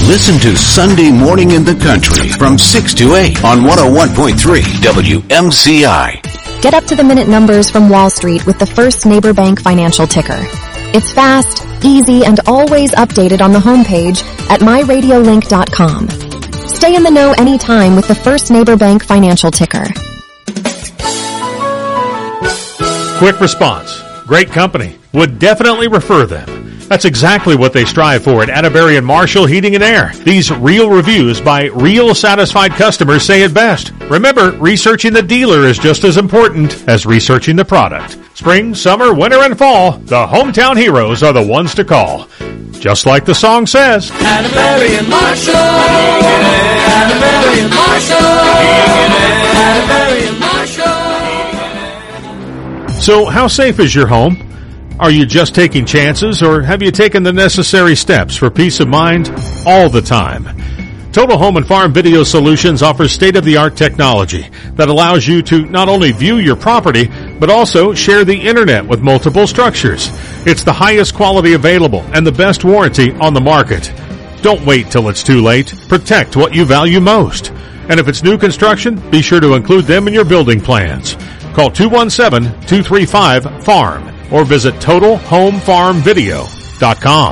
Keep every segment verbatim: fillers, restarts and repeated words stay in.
Listen to Sunday Morning in the Country from six to eight on one oh one point three W M C I. Get up to the minute numbers from Wall Street with the First Neighbor Bank financial ticker. It's fast, easy, and always updated on the homepage at my radio link dot com. Stay in the know anytime with the First Neighbor Bank financial ticker. Quick response. Great company. Would definitely refer them. That's exactly what they strive for at Atterbury and Marshall Heating and Air. These real reviews by real satisfied customers say it best. Remember, researching the dealer is just as important as researching the product. Spring, summer, winter, and fall, the hometown heroes are the ones to call. Just like the song says. Atterbury and Marshall. Atterbury and Marshall. Atterbury and Marshall. So, how safe is your home? Are you just taking chances, or have you taken the necessary steps for peace of mind all the time? Total Home and Farm Video Solutions offers state-of-the-art technology that allows you to not only view your property, but also share the internet with multiple structures. It's the highest quality available and the best warranty on the market. Don't wait till it's too late. Protect what you value most. And if it's new construction, be sure to include them in your building plans. Call two one seven, two three five, farm or visit total home farm video dot com.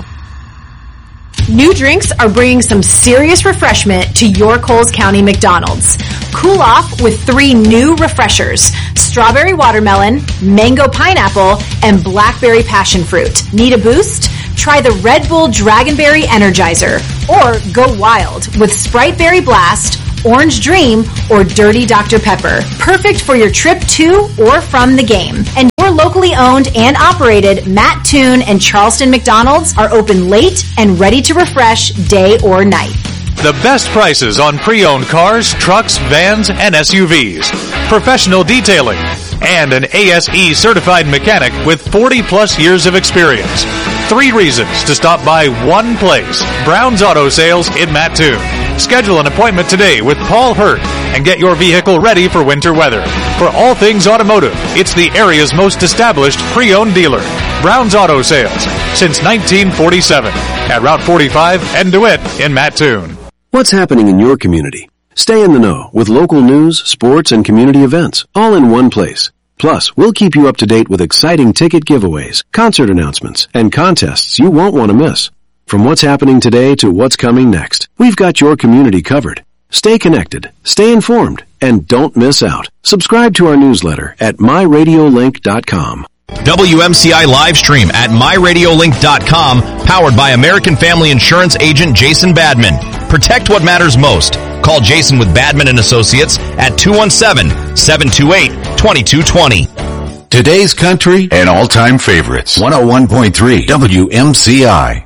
New drinks are bringing some serious refreshment to your Coles County McDonald's. Cool off with three new refreshers: strawberry watermelon, mango pineapple, and blackberry passion fruit. Need a boost? Try the Red Bull Dragonberry Energizer, or go wild with Sprite Berry Blast, Orange Dream, or Dirty Doctor Pepper. Perfect for your trip to or from the game. And your locally owned and operated Matt Toon and Charleston McDonald's are open late and ready to refresh day or night. The best prices on pre-owned cars, trucks, vans, and S U Vs. Professional detailing. And an A S E certified mechanic with forty plus years of experience. Three reasons to stop by one place: Brown's Auto Sales in Mattoon. Schedule an appointment today with Paul Hurt and get your vehicle ready for winter weather. For all things automotive, it's the area's most established pre-owned dealer. Brown's Auto Sales since nineteen forty-seven at Route forty-five and DeWitt in Mattoon. What's happening in your community? Stay in the know with local news, sports, and community events, all in one place. Plus, we'll keep you up to date with exciting ticket giveaways, concert announcements, and contests you won't want to miss. From what's happening today to what's coming next, we've got your community covered. Stay connected, stay informed, and don't miss out. Subscribe to our newsletter at my radio link dot com. W M C I live stream at my radio link dot com, powered by American Family Insurance agent Jason Badman. Protect what matters most. Call Jason with Badman and Associates at two one seven, seven two eight, two two two zero. Today's country and all-time favorites. one oh one point three W M C I.